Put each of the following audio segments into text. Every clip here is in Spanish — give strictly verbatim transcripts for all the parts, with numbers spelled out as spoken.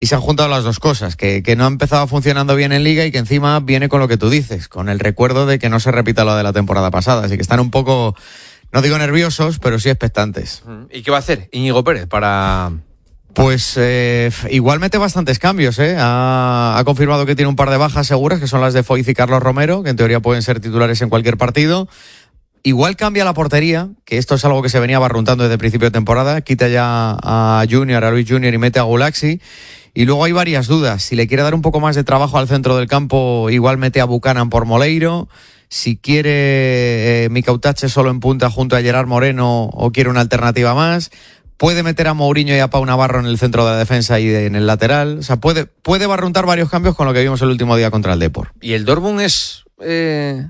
Y se han juntado las dos cosas, que, que no ha empezado funcionando bien en Liga y que encima viene con lo que tú dices, con el recuerdo de que no se repita lo de la temporada pasada. Así que están un poco, no digo nerviosos, pero sí expectantes. ¿Y qué va a hacer Íñigo Pérez para...? Pues eh, igual mete bastantes cambios, ¿eh? Ha, ha confirmado que tiene un par de bajas seguras, que son las de Foyth y Carlos Romero, que en teoría pueden ser titulares en cualquier partido. Igual cambia la portería, que esto es algo que se venía barruntando desde el principio de temporada. Quita ya a Junior, a Luis Junior y mete a Gulaxi. Y luego hay varias dudas. Si le quiere dar un poco más de trabajo al centro del campo, igual mete a Buchanan por Moleiro. Si quiere eh, Mika Utache solo en punta junto a Gerard Moreno o quiere una alternativa más. Puede meter a Mourinho y a Pau Navarro en el centro de la defensa y de, en el lateral. O sea, puede, puede barruntar varios cambios con lo que vimos el último día contra el Depor. ¿Y el Dortmund es...? Eh...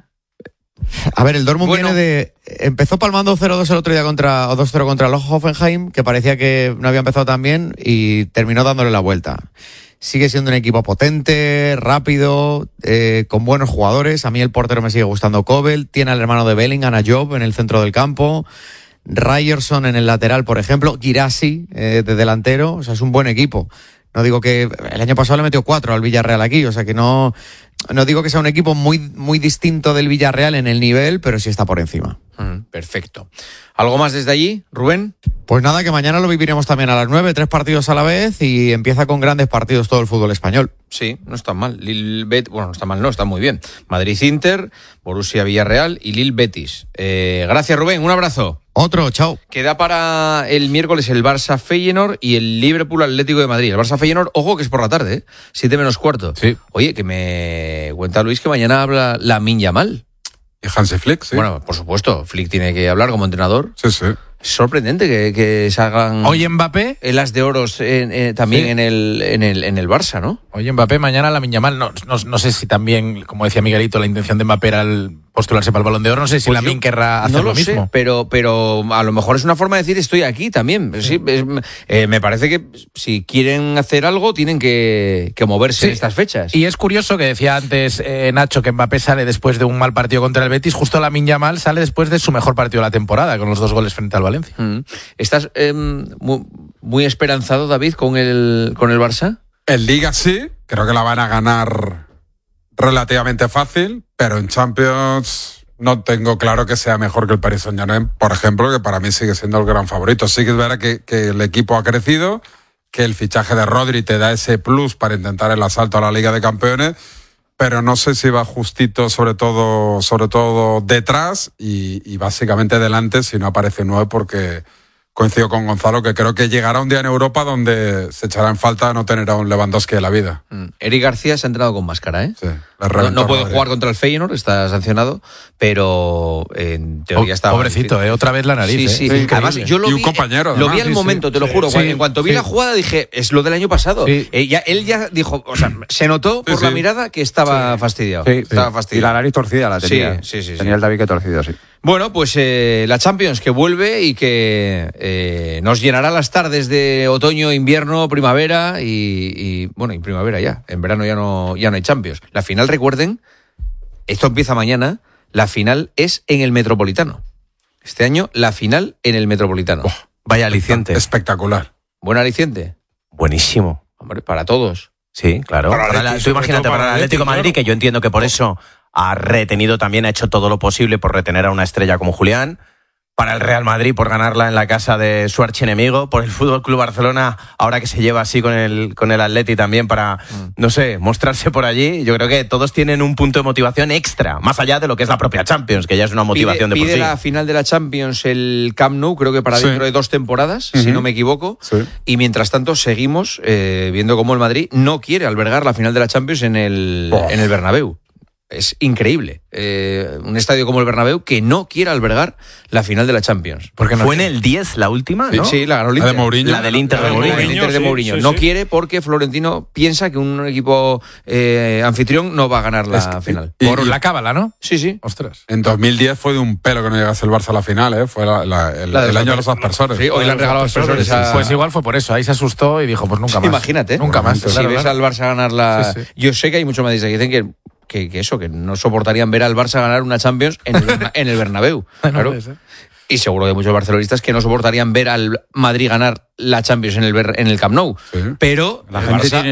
A ver, el Dortmund bueno. viene de... Empezó palmando cero dos el otro día contra, o dos cero contra el Hoffenheim, que parecía que no había empezado tan bien y terminó dándole la vuelta. Sigue siendo un equipo potente, rápido, eh, con buenos jugadores. A mí el portero me sigue gustando, Kobel. Tiene al hermano de Bellingham, a Job, en el centro del campo. Ryerson en el lateral, por ejemplo. Guirassy eh, de delantero. O sea, es un buen equipo. No digo que... El año pasado le metió cuatro al Villarreal aquí. O sea, que no... No digo que sea un equipo muy, muy distinto del Villarreal en el nivel, pero sí está por encima. Mm, perfecto. ¿Algo más desde allí, Rubén? Pues nada, que mañana lo viviremos también a las nueve, tres partidos a la vez y empieza con grandes partidos todo el fútbol español. Sí, no está mal. Lille Bet, bueno, no está mal, no, está muy bien. Madrid-Inter, Borussia-Villarreal y Lille-Betis. Eh, gracias, Rubén, un abrazo. Otro, chao. Queda para el miércoles el Barça-Feyenoord y el Liverpool-Atlético de Madrid. El Barça-Feyenoord, ojo que es por la tarde, ¿eh? Siete menos cuarto. Sí. Oye, que me cuenta Luis que mañana habla Lamine Yamal. Y Hansi Flick, sí. Bueno, por supuesto, Flick tiene que hablar como entrenador. Sí, sí. Es sorprendente que, que salgan... Hoy Mbappé... El as de oros en, eh, también Sí. en, el, en, el, en el Barça, ¿no? Oye, Mbappé, mañana Lamine Yamal, no, no, no sé si también, como decía Miguelito, la intención de Mbappé era el postularse para el Balón de Oro, no sé si Pues Lamine yo querrá hacer no lo, lo mismo. sé, pero, pero a lo mejor es una forma de decir estoy aquí también. Sí, es, eh, me parece que si quieren hacer algo tienen que, que moverse Sí. en estas fechas. Y es curioso que decía antes eh, Nacho que Mbappé sale después de un mal partido contra el Betis, justo Lamine Yamal sale después de su mejor partido de la temporada, con los dos goles frente al Valencia. Mm. ¿Estás eh, muy, muy esperanzado, David, con el, con el Barça? En Liga sí, creo que la van a ganar relativamente fácil, pero en Champions no tengo claro que sea mejor que el Paris Saint-Germain, por ejemplo, que para mí sigue siendo el gran favorito. Sí que es verdad que, que el equipo ha crecido, que el fichaje de Rodri te da ese plus para intentar el asalto a la Liga de Campeones, pero no sé si va justito sobre todo, sobre todo detrás y, y básicamente delante si no aparece nueve, porque coincido con Gonzalo que creo que llegará un día en Europa donde se echará en falta no tener a un Lewandowski de la vida. Mm. Eric García se ha entrenado con máscara, ¿eh? Sí, le No, reventó no puede Rodri. jugar contra el Feyenoord, está sancionado, pero en teoría está... Pobrecito, ¿eh? Otra vez la nariz. Sí, ¿eh? sí. Es increíble. Además, yo lo Y un vi, compañero, eh, lo vi además, al sí, momento, sí. te lo juro. Sí, Cuando- en cuanto vi sí. la jugada dije, es lo del año pasado. Sí. Eh, ya, él ya dijo, o sea, se notó por Sí, la sí. mirada que estaba fastidiado. Sí, estaba sí. fastidiado. Y la nariz torcida la tenía. Sí, sí, sí, Tenía sí. el tabique torcido, sí. Bueno, pues eh, la Champions que vuelve y que eh, nos llenará las tardes de otoño, invierno, primavera y, y bueno, y primavera ya. En verano ya no, ya no hay Champions. La final, recuerden, esto empieza mañana, la final es en el Metropolitano. Este año, la final en el Metropolitano. Oh, Vaya aliciente. Espectacular. ¿Buen aliciente? Buenísimo. Hombre, para todos. Sí, claro. Para el Para la- Atleti, tú sobre imagínate, todo para el para el Atlético de Atleti, Madrid, claro. que yo entiendo que por eso ha retenido también, ha hecho todo lo posible por retener a una estrella como Julián. Para el Real Madrid, por ganarla en la casa de su archienemigo. Por el Fútbol Club Barcelona, ahora que se lleva así con el, con el Atleti también para, no sé, mostrarse por allí. Yo creo que todos tienen un punto de motivación extra, más allá de lo que es la propia Champions, que ya es una motivación pide, de por pide sí. la final de la Champions el Camp Nou, creo que para Sí. dentro de dos temporadas, si Ujú. no me equivoco. Sí. Y mientras tanto seguimos eh, viendo cómo el Madrid no quiere albergar la final de la Champions en el, Oh. en el Bernabéu. Es increíble. Eh, un estadio como el Bernabéu que no quiere albergar la final de la Champions. Porque no Fue en el diez la última, ¿no? Sí, la ganó el La de Inter. Mourinho. La del Inter de El Mourinho. Inter de sí, Mourinho. sí, no sí. quiere porque Florentino piensa que un equipo eh, anfitrión no va a ganar la Es que- final. y- Por y- la cábala, ¿no? Sí, sí. Ostras. En dos mil diez fue de un pelo que no llegase el Barça a la final, ¿eh? Fue la- la- el, La de el los año de los aspersores. Sí, hoy le han regalado los aspersores a... Pues igual fue por eso. Ahí se asustó y dijo, pues nunca más. Imagínate. Nunca más. Si claro, ves claro. al Barça ganar la... Sí, sí. Yo sé que hay muchos madridistas que dicen que, que, que eso, que no soportarían ver al Barça ganar una Champions en el, Berna- en el Bernabéu. Bueno, Claro. puede ser. y seguro que hay muchos barcelonistas que no soportarían ver al Madrid ganar la Champions en el, en el Camp Nou. Sí. Pero La el gente Barça tiene